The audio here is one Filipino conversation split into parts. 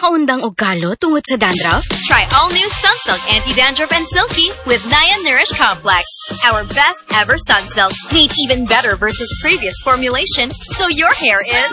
makaundang og kalo tungod sa dandruff? Try all new Sunsilk Anti-Dandruff and Silky with Naya Nourish Complex. Our best ever Sunsilk, made even better versus previous formulation, so your hair is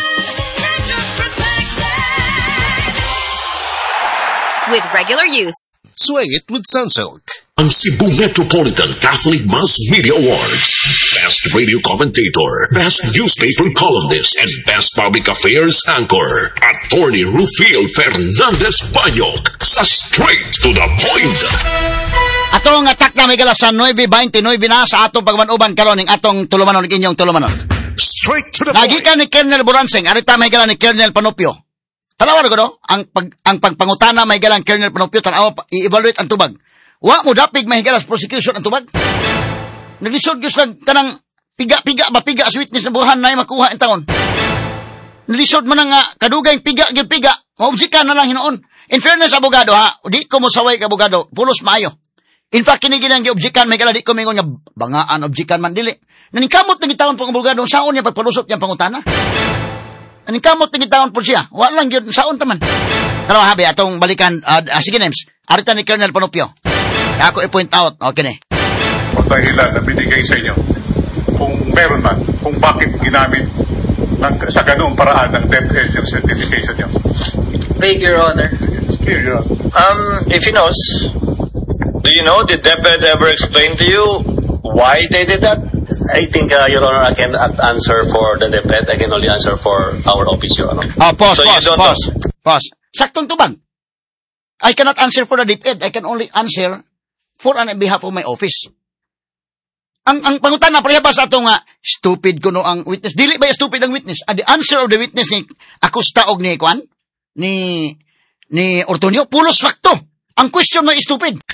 with regular use. Sway it with Sunsilk. Ang Cebu Metropolitan Catholic Mass Media Awards. Best Radio Commentator, Best Newspaper Columnist, and Best Public Affairs Anchor. Attorney Rufil Fernandez Banyok sa Straight to the Point. Atong atak na may galas sa 9:29 na sa atong pagmanuban karon ning atong tulumanon ning inyong tulumanon. Straight to the Point. Nagikan ni Colonel Buranseng, arita may galan ni Colonel Panopio. Tanawa ko no, ang pagpangutana may galang Colonel Panopio tanawa i-evaluate ang tubag. Wa mo dapig mahigalas prosecution ang tubag. Naglisod gyud sa kanang piga sa witness na buhan na makuha ang taon. Naglisod man nga kadugay piga. Maobsikan na lang hinoon. In fairness abogado ha, di ko mo saway ka abogado, pulos maayo. In fact kini ginang giobjikan may gala di ko mingon nga bangaan objikan man dili. Naningkamot na gitawon pang abogado saon niya pagpalusot niyang pangutana. Naningkamot na gitawon po siya. Wa lang gyud saon taman. Tara habi atong balikan sige names. Arita ni Colonel Panopio. Ako i-point out, okay na. O dahilan na binigay sa inyo, kung meron man, kung bakit ginamit sa ganoong paraan ng DepEd yung certification nyo. Beg, Your Honor. It's clear, Your Honor. If he knows, do you know, did DepEd ever explain to you why they did that? I think, Your Honor, I cannot answer for the DepEd. I can only answer for our office, Your Honor. Pause. Saktong tubag. I cannot answer for the DepEd. I can only answer for on behalf of my office. Ang pangutana parehas atong stupid kuno ang witness. Dili ba stupid ang witness? The answer of the witness ni Acosta og ni Kwan ni Ortonio pulos fakto. Ang question mo stupid.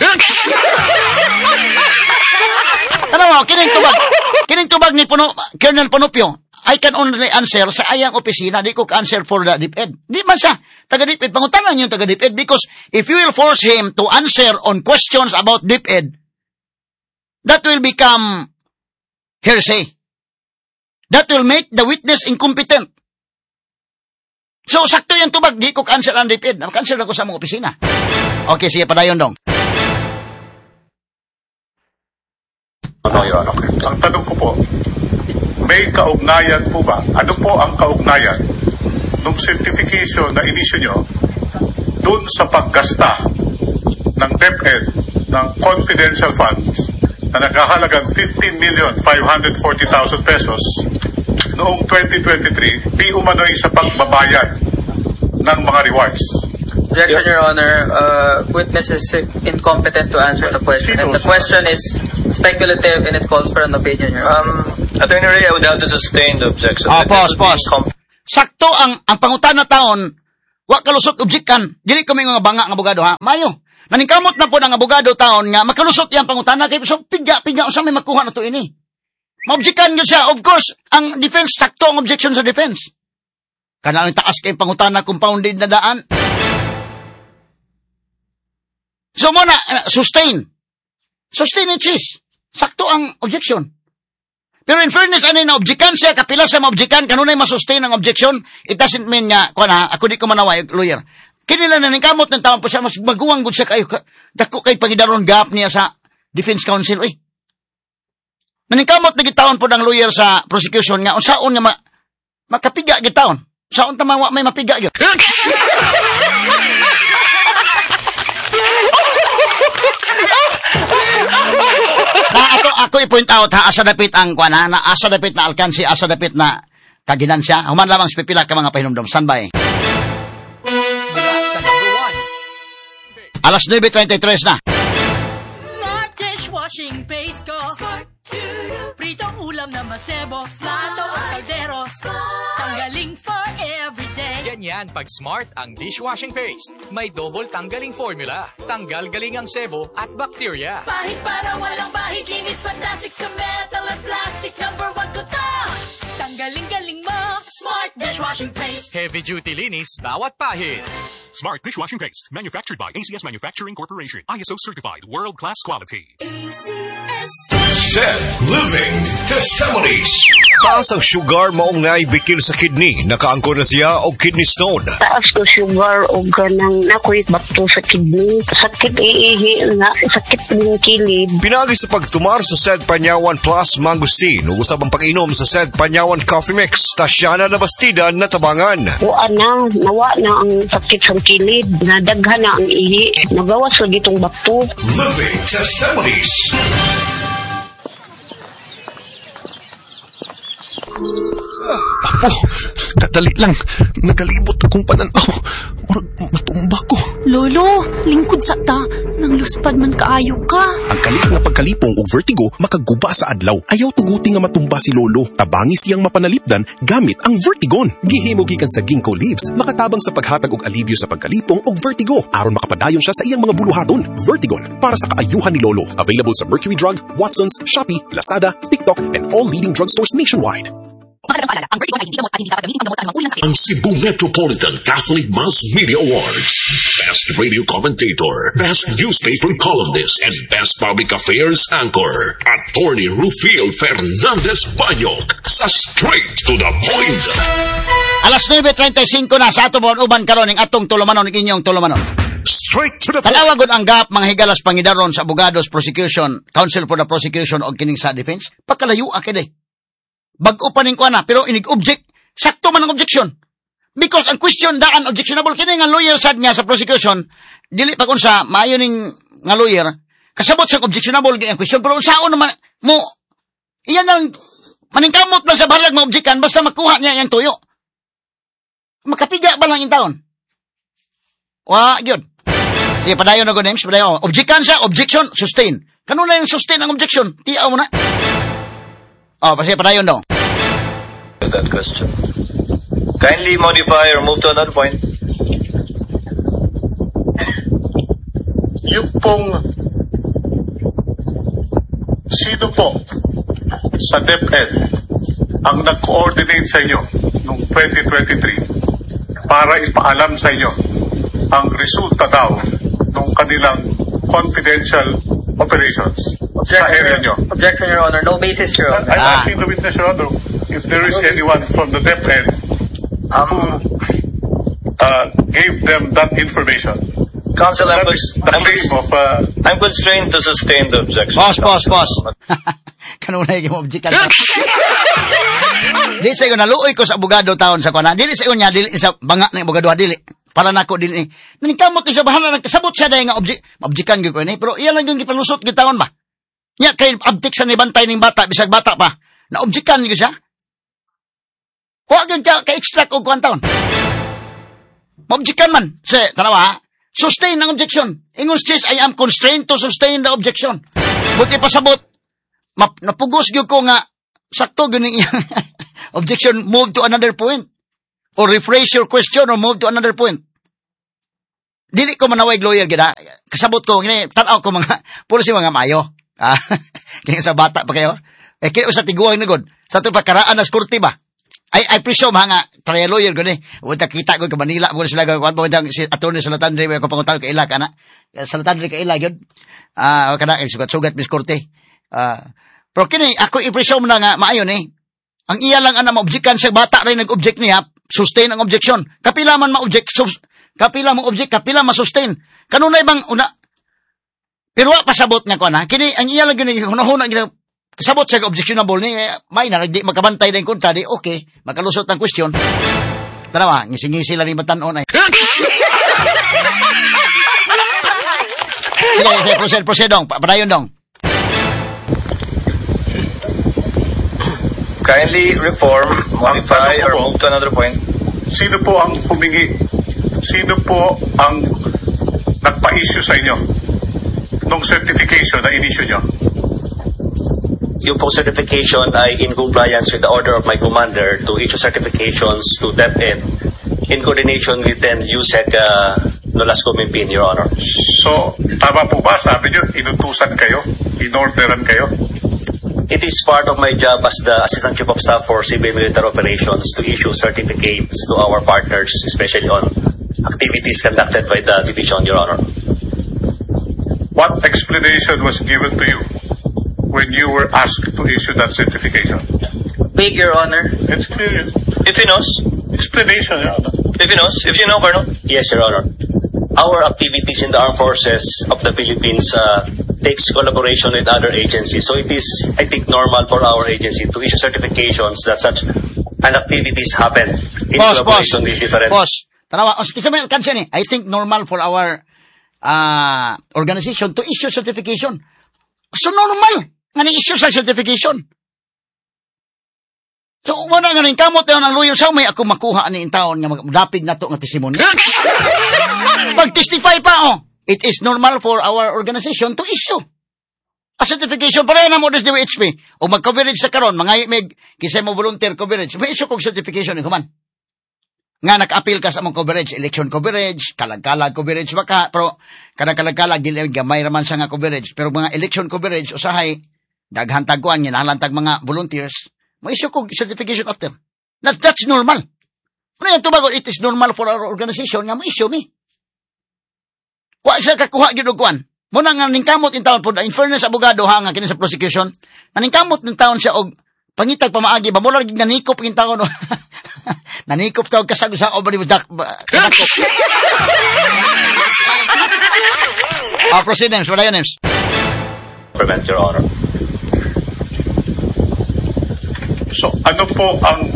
Ano mo kining tubag ni Colonel Panopio. I can only answer sa ayang opisina, di ko ka-answer for the DepEd. Di man siya, taga-DepEd. Pangutanan yung taga-DepEd because if you will force him to answer on questions about DepEd, that will become hearsay. That will make the witness incompetent. So, sakto yung tubag, di ko ka-answer ang DepEd. Ka-answer ako sa mga opisina. Okay, sige, padayon dong. No, Your Honor. Ang tanong ko po, may kaugnayan po ba? Ano po ang kaugnayan ng certification na inisyu nyo dun sa paggasta ng DepEd ng confidential funds na nagkahalagang 15,540,000 pesos noong 2023 di umano'y sa pagbabayad ng mga rewards? Objection, Your Honor. Witness is incompetent to answer the question. And the question is speculative and it calls for an opinion, Your Honor. Attorney Ray, I would have to sustain the objection. Pause. Sakto ang pangutan na taon, wa kalusot objekan. Dili kami mga banga ng abogado ha. Mayo. Naningkamot na po ng abogado taon nga makalusot yang pangutan na kay so piga sa may makuha na to ini. Maobjekan gyud siya. Of course, ang defense sakto ang objection sa defense. Kanang taas kay pangutan na compounded na daan. So muna, sustain it sis. Sakto ang objection. Pero in fairness, ano na objekan siya, kapila siya maobjekan, kanunay masustain ang objection, it doesn't mean nga, ako di ko manawa, lawyer. Kinila na ningkamot ng tawang po siya, mas maguwang good siya kayo, dako kay pagidaron gap niya sa defense counsel, Naningkamot na gitawon po ng lawyer sa prosecution nga, unsaon nga makapiga gitawon. Saon tamawa may mapiga gyud. Ako i-point out ha, asa dapit ang kuana, na asa dapit na alkansi, asa dapit na kaginansya. Human lamang sa pipila ka mga pahinumdum. Standby. Alas 9:33 na. Smart dishwashing paste ko. Pritong ulam na masebo. Plato at kaldero. Tanggaling for everyday. Ganyan pag Smart ang dishwashing paste. May double tanggaling formula. Tanggal galing ang sebo at bacteria. Bahit para walang bahit. Linis fantastic sa metal at plastic. Number 1 ko to. Tanggaling-galing mo. Smart dishwashing paste. Heavy duty linis bawat pahid. Smart dishwashing paste. Manufactured by ACS Manufacturing Corporation. ISO certified. World-class quality. ACS. Set Living Testimonies. Taas ang sugar maong naibikil sa kidney. Nakaangko na siya o kidney stone. Taas ko sugar o ganang nakoy bakto sa kidney. Sakit iihi nga, sakit ng kilid. Pinagi sa pagtumar sa Sed Panyawan Plus Mangustin. Usab ang pag-inom sa Sed Panyawan Coffee Mix. Tasyana na bastida na tabangan. Nawa na ang sakit sa kilid. Nadaghan na ang ihi. Nagawas sa gitong bakto. Living Testimonies. Apo, kadali lang. Nagalibot akong pananaw. Murag matumba ko. Lolo, lingkod sa ta. Nang luspad man kaayo ka. Ang kalit nga pagkalipong o vertigo makaguba sa adlaw. Ayaw tuguti nga matumba si Lolo. Tabangi siyang mapanalipdan gamit ang Vertigon. Gihimo gikan sa ginkgo leaves, makatabang sa paghatag og alibyo sa pagkalipong og vertigo aron makapadayon siya sa iyang mga buluhaton. Vertigon para sa kaayuhan ni Lolo. Available sa Mercury Drug, Watsons, Shopee, Lazada, TikTok, and all leading drugstores nationwide. Ang Vertigon ay hindi gamot at hindi dapat gamitin panggamot sa anumang uri ng sakit. Ang Cebu Metropolitan Catholic Mass Media Awards. Best Radio Commentator, Best Newspaper Columnist, and Best Public Affairs Anchor. Attorney Rufil Fernandez Banyok sa Straight to the Point. Alas 9:35 na sa ato uban karon ning atong tulumanon ning inyong tulumanon. Straight to the point. Talawagod ang GAP mga higalas pangidaron sa Abogados Prosecution, Council for the Prosecution o kining sa Defense. Pagkalayo akide. Bago pa ning kuana pero inig-object, sakto man ang objection. Because ang question daan objectionable kini nga lawyer sad nga sa prosecution, dili pag unsa maayo ning nga lawyer, kasabot sa objectionable ang question pero unsaon naman mo iyan lang maningkamot lang sa balag mo objectan basta makuha niya yang tuyo. Makapiga ba lang in taon? Wa gyud. Sige padayon na go names, padayon. Objectan siya, objection, sustain. Kanuna yung sustain ang objection, tiyaw mo na. Pasi padayon daw. That question. Kindly modify or move to another point. Yung pong sino po sa DepEd ang nag-coordinate sa inyo noong 2023 para ipaalam sa inyo ang resulta daw ng kanilang confidential operations sa area nyo? Objection, Your Honor. No basis, Your Honor. I'm asking the witness, Your Honor, if there is anyone from the DepEd who gave them that information. Counsel, I'm constrained to sustain the objection. Pause. Kanuna yung objection. Di sa iyo, naluoy ko sa abogado taon sa kuna. Dili sa iyo niya, dili sa banga ng abogado, dili. Para nako dili. Naningkamot ni sa bahala, nagkasabot siya dahil nga objekan ko ni. Pero iyan lang yung ipalusot kita taon ba? Nya kay abdik sa nibantay ning bata, bisag bata pa. Na-objekan ko siya. Huwag yun ka-extract o kuwan taon. Ma-objekan man. Tanawa, sustain ang objection. Ingon says, I am constrained to sustain the objection. Buti pasabot. Napugos yun ko nga, sakto ganing objection, move to another point. Or rephrase your question or move to another point. Dili ko manawag lawyer gina. Kasabot ko, tanaw ko mga, policy mga mayo. Kaya sa bata pa kayo. Kaya sa tiguang nagod. Sa ito pagkaraan na sporty ba? I presume nga, trial lawyer ko ni. Huwag kita ko ka Manila. Muna sila gawin pa si attorney sa Latandre. May kapangutan ka ila ka na. Sa Latandre ka ila yun. Huwag ka na, sugat-sugat, Miss Corte. Pero kini, ako i-presume na nga, maayon ang iya lang na ma-objectan siya, bata rin nag-object niya, sustain ang objection. Kapila man ma-object, kapila ma-object, kapila ma-sustain. Kanunay bang una, pero pasabot nga ko na, kini, ang iya lang gini, hunahuna gini, kasabot siya objectionable ni, may na, di makabantay na yung kontra, di okay, makalusot ng question. Tara ngisi-ngisi lang yung matanon ay. Sige, proceed dong, padayon dong. Kindly reform, modify, or move to another point. Sino po ang humingi? Sino po ang nagpa-issue sa inyo nung certification na in-issue nyo? Yung pong certification ay in compliance with the order of my commander to issue certifications to DepEd in coordination with then USEC Nolasco Mimpin, Your Honor. So, tama po ba? Sabi nyo, inutusan kayo? In-orderan kayo? It is part of my job as the Assistant Chief of Staff for Civil Military Operations to issue certificates to our partners, especially on activities conducted by the division, Your Honor. What explanation was given to you when you were asked to issue that certification? Vague, Your Honor. Experience. If he knows? Explanation, Your Honor. If he knows? If you know, Colonel? Yes, Your Honor. Our activities in the armed forces of the Philippines takes collaboration with other agencies. So it is, I think, normal for our agency to issue certifications that such an activities happen in collaboration with different... Boss, tanawa, kasi may alkansya ni, I think normal for our organization to issue certification. So normal nga ni-issue sa certification. So, wala nga rin kamot yun ang lawyer sa may ako makuha ni taon nga magdapig na to nga testimony. Pag-testify pa, it is normal for our organization to issue a certification. Pareha na mo des DWHP. O mag-coverage sa karon, mga kisay mo volunteer coverage, may issue kong certification ni kuman. Nga naka-appeal ka sa mong coverage, election coverage, kalag-kalag coverage baka, pero kalag-kalag, gamay raman sa nga coverage. Pero mga election coverage, usahay, daghantag ko ang hinalantag mga volunteers, may issue ko certification after. That's normal. Ano yung tubago? It is normal for our organization nga may issue mi. Wa siya kakuha ginuguan. Muna nga ningkamot in taon po, in fairness abogado ha nga kini sa prosecution, naningkamot ng taon siya og pangitag pamaagi ba mula nanikop in taon nanikop taon kasag sa over dak. Proceed names, wala yun names. Prevent, Your Honor. So, ano po ang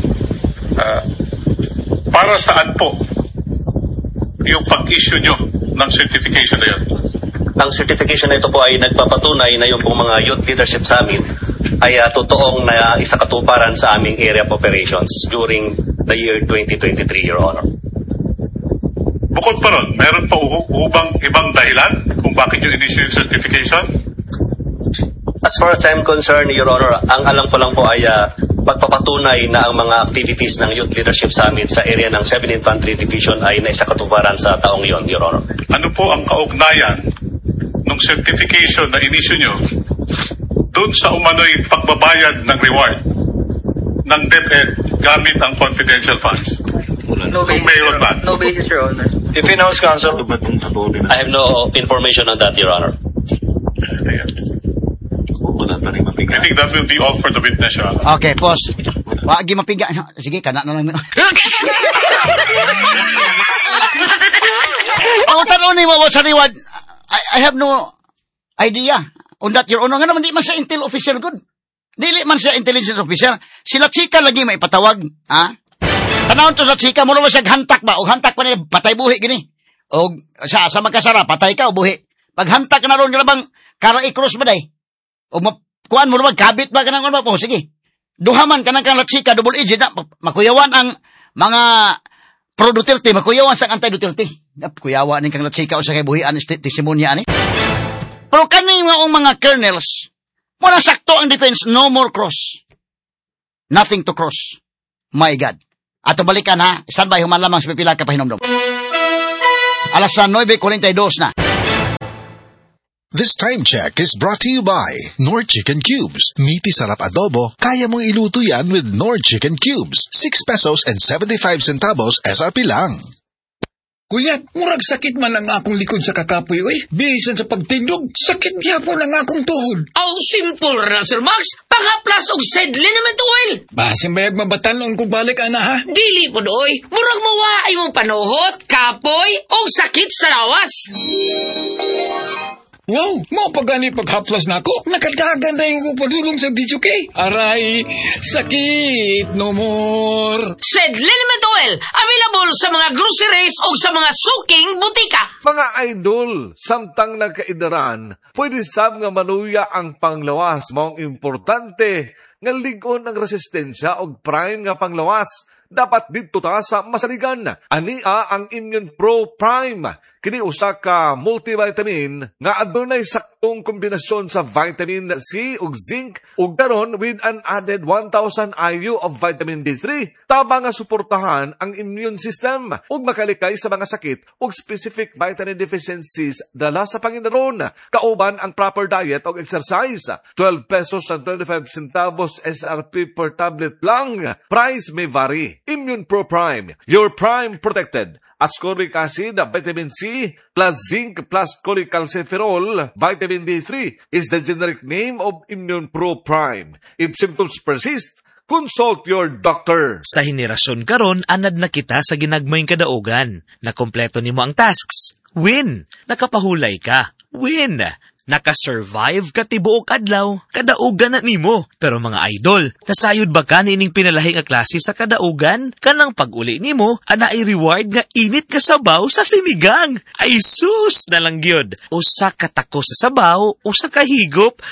para saan po yung pag-issue nyo ng certification na yun? Ang certification na ito po ay nagpapatunay na yung pong mga Youth Leadership Summit ay totoong na isakatuparan sa aming area of operations during the year 2023, Your Honor. Bukod pa ron, meron pa ubang ibang dahilan kung bakit yung in-issue yung certification? As far as I'm concerned, Your Honor, ang alam ko lang po ay pagpapatunay na ang mga activities ng Youth Leadership Summit sa area ng 7 Infantry Division ay naisakatuparan sa taong yon, Your Honor. Ano po ang kaugnayan ng certification na in-issue nyo doon sa umano'y pagbabayad ng reward ng DepEd gamit ang confidential funds? No basis, no basis, Your Honor. If he knows, Counsel. I have no information on that, Your Honor. I think that will be all for the witness, Your Honor. Okay, boss. Wagi mapiga. Sige, kana na lang. Ako tanong ni mo sa reward. I have no idea on that, Your Honor. Nga naman, di man siya intel officer good. Dili man siya intelligence officer. Sila chika lagi may patawag. Ha? Tanawon to sa chika, mula ba siya hantak ba? O hantak pa niya, patay buhi gini. O sa magkasara, patay ka o buhi. Pag hantak ka na ron, bang kara i-cross ba day? O kuan mo naman, kabit ba ka ng ano? O sige. Duhaman ka ng kang latsika, double agent na. Makuyawan ang mga pro-Duterte, makuyawan sa anti-Duterte. Kuyawan ng kang latsika o sa kay buhian, testimonya ani. Pero kaning mga colonels, muna sakto ang defense, no more cross. Nothing to cross. My God. Ato balikan ha, standby, human lamang sa pipila ka pahinomdom. Alas 9:42 na. This time check is brought to you by Nord Chicken Cubes. Meaty sarap adobo, kaya mong iluto yan with Nord Chicken Cubes. 6 pesos and 75 centavos SRP lang. Kuya, murag sakit man ang akong likod sa kakapoy, oy. Bisan sa pagtindog, sakit gyapon ang akong tuhod. Oh, simple ra, Sir Max. Pangaplas og sedlin naman to, oil. Basin bayag mabatalon kung balik, ana, ha? Dili po, oy. Murag mawaay mong panuhot, kapoy, o sakit sa lawas. Wow, mo pagani paghaplas na ako. Nakadagan na yung padulong sa video kay. Aray, sakit, no more. Sedlin Oil, available sa mga groceries o sa mga suking butika. Mga idol, samtang nagkaidaran, pwede sab nga manuya ang panglawas. Maong importante, nga ligon ang resistensya o prime nga panglawas. Dapat dito ta sa masaligan. Ania ang Immune Pro Prime. Kini usa ka multivitamin nga adunay saktong kombinasyon sa vitamin C ug zinc ug karon with an added 1,000 IU of vitamin D3 tabang nga suportahan ang immune system ug makalikay sa mga sakit ug specific vitamin deficiencies dala sa Panginoon. Kauban ang proper diet ug exercise. 12 pesos and 25 centavos SRP per tablet lang. Price may vary. Immune Pro Prime, your prime protected. Ascorbic acid, vitamin C, plus zinc, plus cholecalciferol, vitamin D3 is the generic name of Immune Pro Prime. If symptoms persist, consult your doctor. Sa henerasyon karon, anad na kita sa ginagmayng kadaugan. Nakompleto nimo ang tasks. Win. Nakapahulay ka. Win. Nakasurvive ka tibuok adlaw. Kadaugan na nimo. Pero mga idol, nasayod ba ka nining pinalahi nga klase sa kadaugan? Kanang pag-uli nimo, ana ay reward nga init ka sabaw sa sinigang. Ay sus na lang gyud. Usa ka tako sa sabaw, usa ka higop.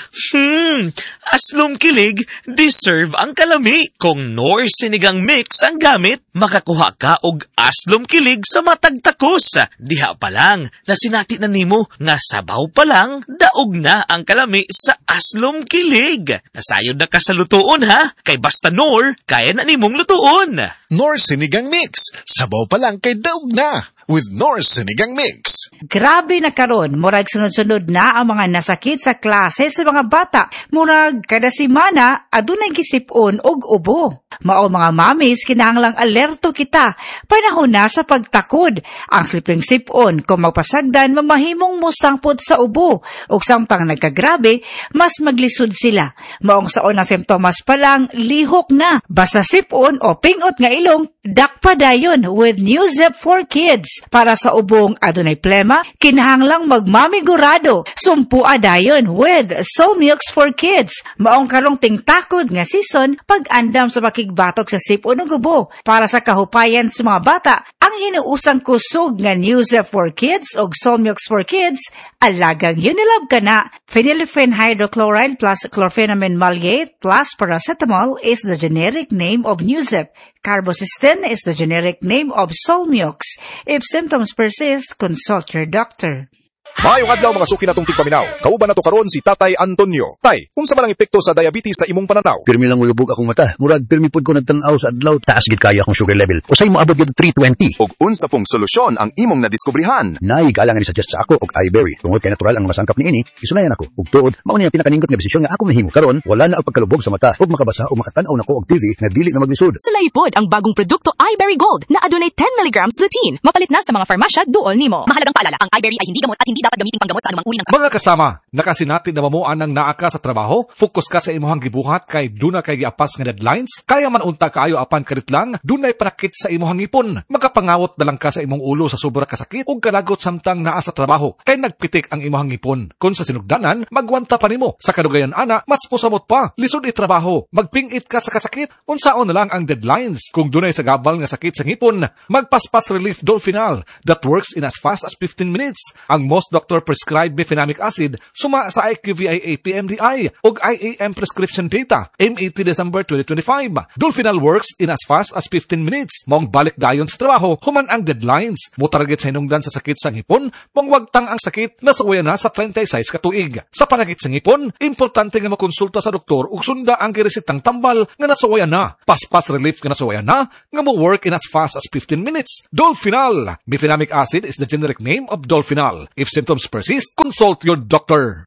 Aslom kilig, deserve ang kalami. Kung Knorr sinigang mix ang gamit, makakuha ka og aslom kilig sa matag takos. Diha pa lang, nasinati na nimo nga sabaw pa lang, daog na ang kalami sa aslom kilig. Nasayod na ka sa lutuon ha, kay basta Knorr, kaya na nimong lutuon. Knorr Sinigang Mix, sabaw pa lang kay daog na. With Knorr Sinigang Mix. Grabe na karon, murag sunod-sunod na ang mga nasakit sa klase sa mga bata. Murag kada semana adunay gisipon og ubo. Mao mga mamis, kinahanglang alerto kita. Panahon na sa pagtakod. Ang sliping sipon kung magpasagdan mamahimong musangpot sa ubo. Ug samtang nagkagrabe, mas maglisod sila. Maong saon ang simptomas pa lang, lihok na. Basta sipon o pingot nga ilong, dakpa dayon with Newzep for Kids. Para sa ubong adunay plema, kinahanglang magmamigurado. Sumpua dayon with Solmux for Kids. Maong karong tingtakod nga season, pag-andam sa makigbatok sa sipon ng ubo. Para sa kahupayan sa mga bata, ang hinuusang kusog nga Newzep for Kids o Solmux for Kids, alagang Unilab ka na. Phenylephrine hydrochloride plus chlorpheniramine maleate plus paracetamol is the generic name of Newzep. Carbocysteine is the generic name of Solmux. If symptoms persist, consult your doctor. Maayong adlaw mga suki natong tigpaminaw. Kauban na to karon si Tatay Antonio. Tay, unsa man ang epekto sa diabetes sa imong pananaw? Pirmi lang ulubog akong mata. Murag pirmi pud ko nagtan-aw sa adlaw. Taas gid kaya akong sugar level. Usay mo abot gid 320. Ug unsa pong solusyon ang imong nadiskubrihan? Nay galang ni suggest sa ako og iBerry. Tungod kay natural ang masangkap niini, isunayan ako. Ug tuod, mao ni ang pinakaningot nga desisyon nga ako nahimo karon. Wala na ang pagkalubog sa mata ug makabasa o makatan-aw nako og TV nga dili na maglisod. Sulay pod ang bagong produkto iBerry Gold na adunay 10 mg lutein. Mapalit na sa mga farmasya duol nimo. Mahalagang paalala, ang iBerry ay hindi gamot at hindi dapat gamiting panggamot sa anumang uri ng sakit. Mga kasama, nakasinati na mamuan ng naa ka sa trabaho, focus ka sa imuhang gibuhat kay duna kay giapas nga deadlines, kaya man unta kaayo apan karit lang, dunay panakit sa imuhang ipon. Magapangawot na lang ka sa imong ulo sa sobra ka sakit ug kalagot samtang naa sa trabaho, kay nagpitik ang imuhang ipon. Kung sa sinugdanan, magwanta pa nimo. Sa kadugayan ana, mas pusamot pa, lisod itrabaho, magpingit ka sa kasakit, unsaon na lang ang deadlines. Kung dunay sa gabal nga sakit sa ngipon, magpaspas relief Dolfinal that works in as fast as 15 minutes. Ang most doctor prescribed mefenamic acid suma sa IQVIA PMDI ug IAM prescription data M18 December 2025. Dolfinal works in as fast as 15 minutes. Mong balik dayon sa trabaho human ang deadlines. Mo target sa hinungdan sa sakit sa ngipon, mong wagtang ang sakit nasuwayan na sa 36 ka tuig. Sa panakit sa ngipon, importante nga makonsulta sa doktor ug sunda ang giresitang tambal nga nasuwayan na. Paspas relief nga nasuwayan na nga mo work in as fast as 15 minutes. Dolfinal. Mefenamic acid is the generic name of Dolfinal. If symptoms persist, consult your doctor.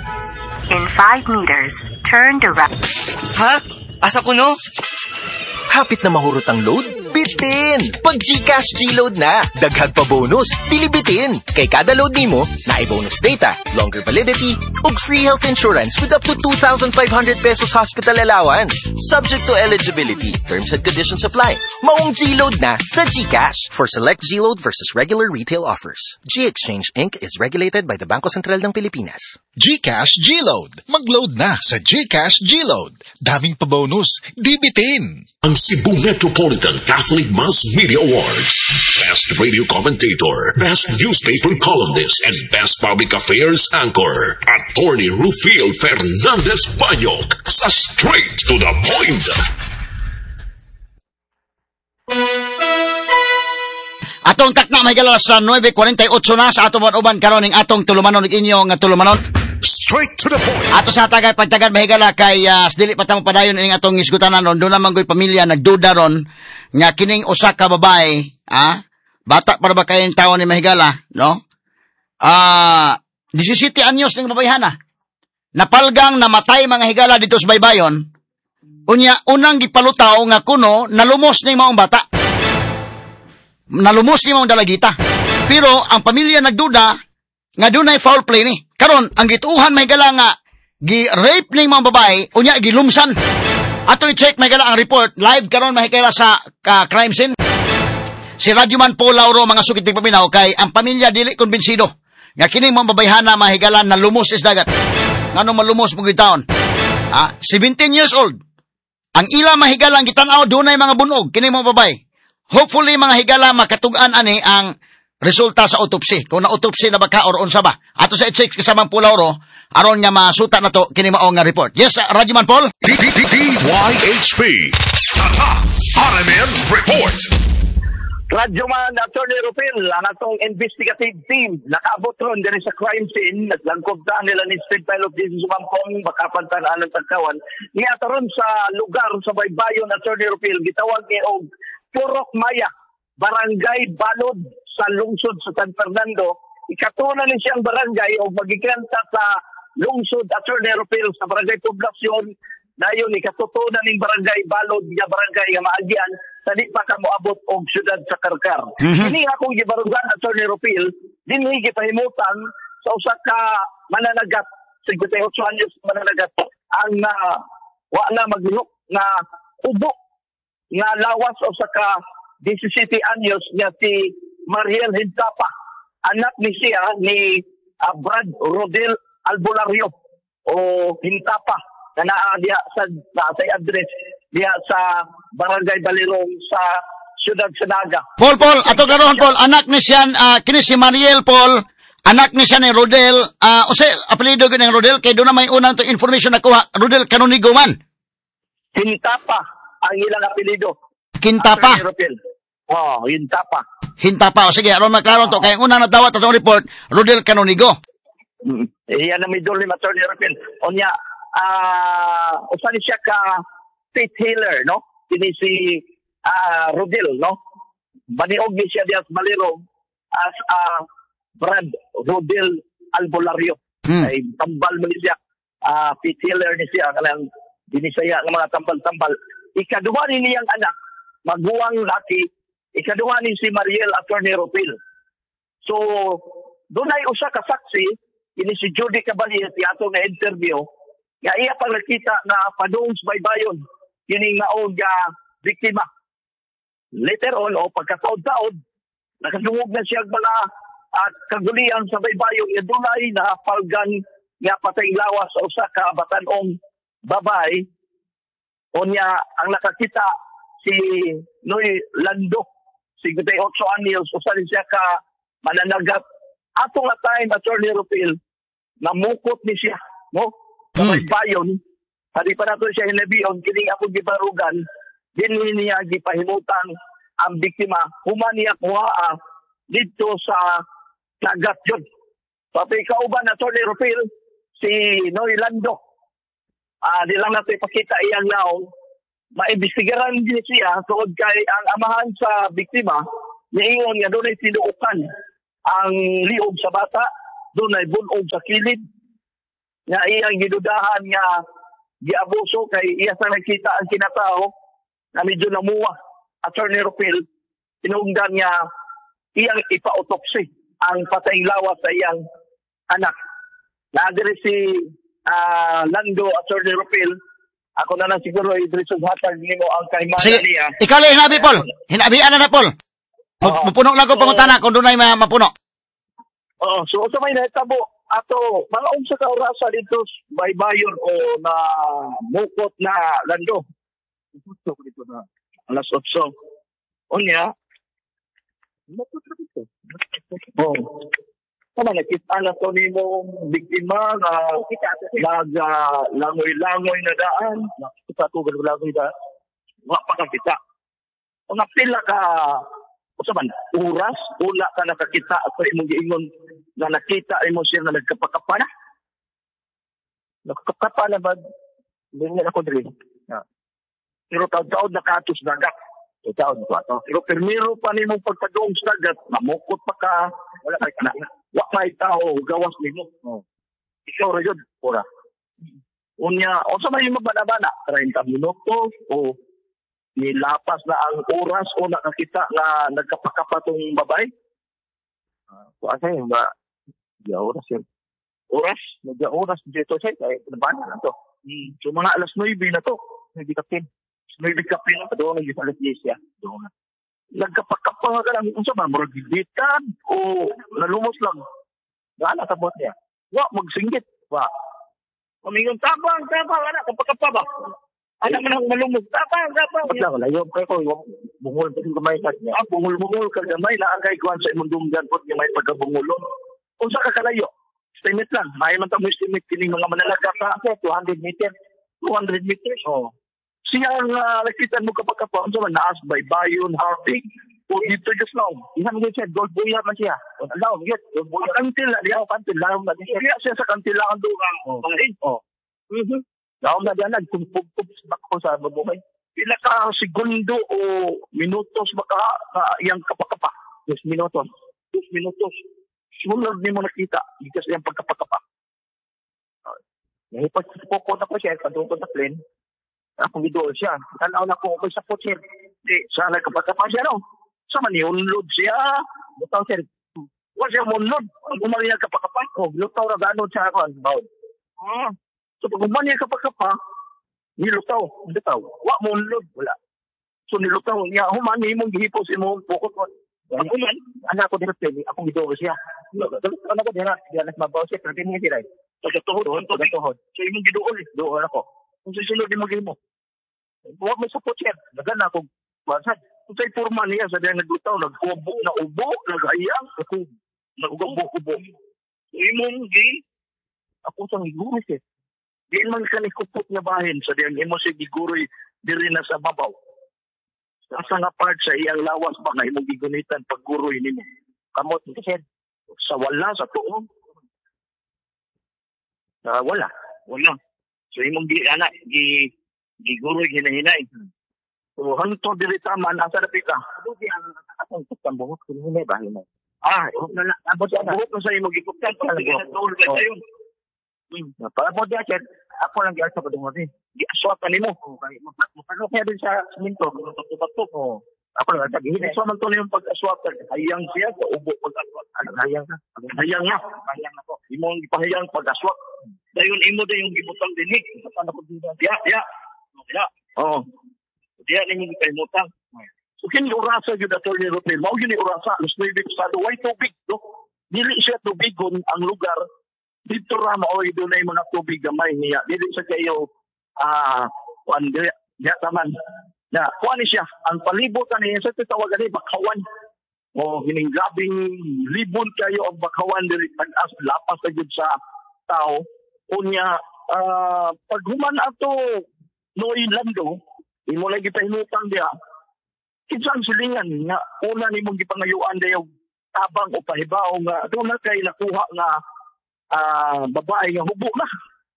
In 5 meters, turn to right. Ha? Asa ko no? Hapit na mahurot ang load? Bitin! Pag GCash G-Load na, daghag pa bonus, dili bitin. Kay kada load nimo, naay bonus data, longer validity, ug free health insurance with up to 2,500 pesos hospital allowance. Subject to eligibility, terms and conditions apply. Maong G-Load na sa GCash. For select G-Load versus regular retail offers. G-Exchange Inc. is regulated by the Bangko Sentral ng Pilipinas. GCash G-Load. Mag-load na sa GCash G-Load. Daming pa bonus, di bitin. Ang Cebu Metropolitan Catholic Mass Media Awards. Best Radio Commentator, Best Newspaper Columnist, and Best Public Affairs Anchor. Attorney Rufil Fernandez Banyok sa Straight to the Point. Atong takna may gala sa 9:48 na sa atong uban karon ning atong tulumanon ug inyo nga tulumanon. Straight to the point. Ato sa tagay pagtagad mahigala kay dili pa tamo padayon ning atong isgutanan ron. Doon naman goy pamilya nagduda ron nga kining usa ka babae, bata para ba kayong tao ni mahigala, no? 17 anyos ning babayhana. Napalgang namatay mga higala dito sa baybayon. Unya unang gipalutaw nga kuno nalumos ning maong bata. Nalumos ni maong dalagita. Pero ang pamilya nagduda nga dunay foul play ni. Karon ang gituuhan may gala nga gi-rape ning mga babae unya gilumsan. Ato i-check mahigala ang report. Live karon mahigala sa crime scene. Si Radyoman Paul Lauro mga sukit ng paminaw kay ang pamilya dili konbensido. Nga kining mga babayhana mahigalan na lumos is dagat. Ngano malumos mo gitaon? 17 years old. Ang ila mahigalang gitanaw dunay mga bunog kining mga babay. Hopefully mga higala makatug-an ani ang resulta sa autopsy. Kung na-autopsy na ba ka or unsa ba. Ato sa i-check kasamang Paul Lauro aron nga masuta na to kini mao nga report. Yes, Radyoman Paul. DYHP Tatak RMN Report. Radyoman Attorney Rufil, ang atong investigative team nakaabot ron din sa crime scene, naglangkobtaan nila ni Street Pilot Jesus Mampong, makapantaan ng tagkawan. Niya ron sa lugar sa Baybayon, Attorney Rufil, gitawag ni og Purok Maya, Barangay Balod sa lungsod sa San Fernando. Ikatuna ni siyang barangay o magikanta sa lungsod, Attorney Rufil, sa barangay poblasyon. Dayon ikatutunan ning barangay Balod nga barangay nga maagyan sa di pa ka moabot og syudad sa Karkar. Kini akong gibarugan Attorney Rufil, dinhi gipahimutan sa usa ka mananagat, 58 anyos mananagat ang wa na maglihok nga ubo nga lawas o sa ka 17 anyos nga si Mariel Hintapa. Anak ni siya ni Brad Rodel Albulario o Hintapa na diya sa address diya sa Barangay Balirong sa Siyudad Sanaga. Paul, ato karon Paul, anak ni siya, kini si Mariel Paul, anak ni siya ni Rodel, apelido ko ng Rodel, kay doon na may unang to information nakuha, Rodel Canonigo man. Hintapa, ang ilang apelido. Hintapa? Hintapa. Hintapa, o sige, aron magkaroon to, kaya unang natawat atong report, Rodel Canonigo. Iyan ang middle name, Attorney Rufil. O niya, usan siya ka faith healer, no? Kini si Rodel, no? Maniog ni siya diya sa Balirong as Brad Rodel Albulario. Ay tambal mo ni siya. Faith healer ni siya kanang dinisaya ng mga tambal-tambal. Ikaduha ni niyang anak, maguwang laki, ikaduha ni si Mariel Attorney Rufil. So, doon ay usa ka saksi, ini si Judy Caballero, si ato na interview, nga iya pang nakita na padung sa Baybayon, kining naong biktima. Later on, o pagkataod-taod, nakadungog na siya mga kagulian sa Baybayon, nga dunay na palgan nga patay lawas sa usa ka batanong babay. O niya, ang nakakita si Noy Lando, 58 anyos, usa rin siya ka mananagat. Atong nga time, Attorney Rufil, namukot ni siya, no? Sa Baybayon, hindi pa nato siya hinabiyon, kining ako gibarugan, dinhi niya gipahimutan ang biktima, human niya kuhaa dito sa Nagat yun. Pati kauban na Attorney Rufil, si Noy Lando, di lang natin ipakita iyang naong, maimbestigaran din siya tungod kay ang amahan sa biktima, niingon nga doon ay sinuukan ang liog sa bata, doon ay bunog sa kilid, nga iyang gidudahan nga giabuso kay iya sa nakita ang kinatao na medyo namuwa. Attorney Rufil, tinungdan niya iyang ipa-autopsy ang patayng lawas sa iyang anak. Naadiri si Lando, Attorney Rufil, ako na lang siguro idrisog hatag nimo ang kahimanan niya. Ikaw lang hinabi, Paul. Hinabihan na Paul. Mapuno lang ko pangutana kung doon ay mapuno. So sa may nahitabo, ato, mga unsa ka orasa dito Baybayon o na mukot na Lando. Dito na alas 8. Unya, mukot na dito. Tama, nakita na to ni mong biktima na langoy-langoy na daan. Nakita to, langoy daan. Wala pa kakita. Kung napila ka, oras, wala ka nakakita at imong giingon na nakita mo siya na nagkapakapa na. Nagkapakapa na ba? Hindi ako din. Pero taon-taon nakatos dagat. Taon ko ato. Pero permiro pa ni mong pagpagawang sa dagat, mamukot pa ka, wala kay ka na. Wala kay tao, gawas ni mo. Ikaw rin yun, pura. Unya, o sa may mabana-bana, 30 minuto, o nilapas na ang oras o nakakita na nagkapakapa tong babay. Kuasa yun ba? Di oras yun. Oras? Oras dito siya. Kaya nabana na to. So mga alas 9 na to. Navy Captain. Navy Captain na doon, nag-isalit siya. Doon. Nagkapakapang ka lang, kung sa ba, maragibitan, o nalumos lang. Gana tabot niya. Wa, magsinggit. Wa. Pamingon, tabang, anak, kapakapa ba? Anak mo nang malumos, tabang. Ba't lang, layo, kayo, bungol pa yung kamay ka niya. Bungol ka gamay, naangkay kuhan sa imong dunggan, pot yung may pagkabungulong. Kung sa kakalayo, estimate lang, may man tamo estimate kining mga manalaga ka, 200 meters. 200 meters, oh. Siyang nakitan mo kapag kapag sa naas, baybayon, harping, o dito just now. Ihan mo siya, gold boy man siya. Alaw, get, gold boy. Kantil na, diyaw, kantil, law na diya. Kaya siya sa kantil lang ang doon. Oh. Law na diya, nagkumpug-pug ko sa babuhay. Pila ka segundo o minutos baka iyang kapakapa. 2 minutos. 2 minutos. Sunod ni mo nakita, because iyang pagkapakapa. Pagkakapoko na ko siya, kadungkod na plane, akong gidoon siya. Tanaw na ko, may sapot siya. Di, sana kapagkapa siya, no? Sa maniunlod siya. Butaw siya. Wala siya munlod. Ang umali niya kapagkapa, lutaw na ganod siya ako. So, pag umali niya kapagkapa, nilutaw. Wa munlod. Wala. So, nilutaw niya. Humani mong gihipos imong pukot mo. Akuman, anak ko din at akong gidoon siya. Anak ko din at mabaw siya. Pero din niya siya. Pagkatuhod. So, imong gidoon. Doon ako. Kung susunod din mag-imo. Huwag may support siya. Nagan na akong basad. Kung sa'y forma niya, sa diyan naglutaw, nagkubo, naubo, naghayang, nag-ubo. Imong ako sang higuris eh. Di man ka nikupot nga bahin, sa diyan imo si giguroy diri na sa babaw. Sa nga part sa iyang lawas ba nga imong gigunitan pagguroy nimo. Kamot kasi sa wala, sa tuong. Wala. So imong giguroy hinahinay. So hangtod diri tama nasa dapi ka. Dugi ang atong tutang buhok hinahinay ba hinahinay. Abot sa buhok sa imong gikuptan talaga sa tuol ka sayon. Para mo dia chat, ako lang gyud sa padungod ni. Giaswat kanimo. Okay, mapano kaya din sa siminto, tutok-tutok. Ako lang tagihin. So man to yung pag-aswat, hayang siya sa ubo pag-aswat. Hayang na ko. Imong gipahayang pag-aswat. Dayon imo din yung gibutang dinig sa panahon dito. Ya. Oh. Dia ninyo gipahimutang. So kini orasa gyud ato ni Rupil. Mao gyud ni orasa, alas 9 sa way tubig, no. Dili siya tubigon ang lugar. Dito ra mao doon ay mga tubig gamay niya. Dili sa kayo kuan diya taman. Na kuan ni siya ang palibot ani sa tawag ani bakawan. O hininggabing libon kayo ang bakawan diri pag-as lapas sa gyud sa tao. Unya paghuman ato Noy Lando, imo lagi pahimutang diya. Kinsang silingan nga una nimong gipangayuan dayo tabang o pahibaw nga doon na kay nakuha nga babae nga hubo na.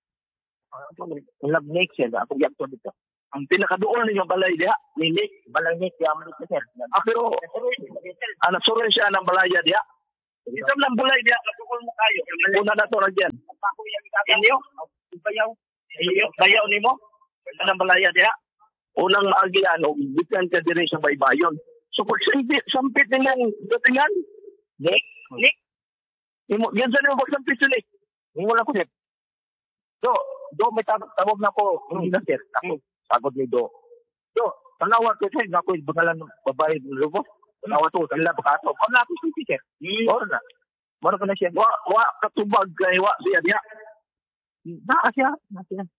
Love Nick siya, ako gyapon dito. Ang pinakadoon niyo balay diha, ni Nick, balay Nick ya mo sir. Pero sure siya ng balaya diha. Isang lang balay diha, katukol mo kayo. Una na to ra diyan. Inyo, bayaw nimo. Ang balaya diha. Unang maagian og bitan ka diri sa baybayon. So pag sampit nilang datingan, Nick. Imo yan sa nimo pagsampit ni Nick. Imo lang ko sir. Do may tawag na ko hindi sir. Ako sagod ni Do. Tanawa ko sir nga ko bangalan babae ng lubo. Tanawa to kanila pakato. Ano ako si sir? Or na. Maro ko na siya. Wa katubag kay wa siya diha. Na siya.